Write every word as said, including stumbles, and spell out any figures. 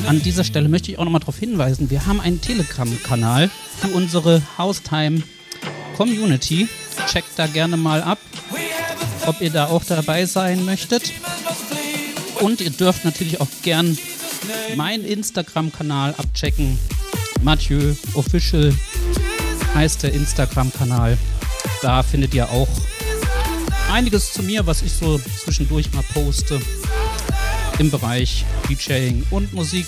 An dieser Stelle möchte ich auch nochmal darauf hinweisen, wir haben einen Telegram-Kanal für unsere Haustime-Community. Checkt da gerne mal ab, ob ihr da auch dabei sein möchtet. Und ihr dürft natürlich auch gern meinen Instagram-Kanal abchecken. Mathieu Official heißt der Instagram-Kanal. Da findet ihr auch einiges zu mir, was ich so zwischendurch mal poste im Bereich DJing und Musik.